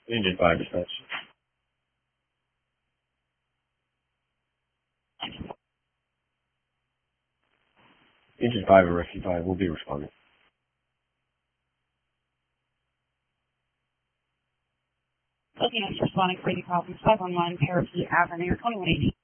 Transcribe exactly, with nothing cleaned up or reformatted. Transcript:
Engine five dispatch. Engine five and Rescue five will be responding. Okay, next responding for the call from five one one Cherokee Avenue, twenty-one eighty.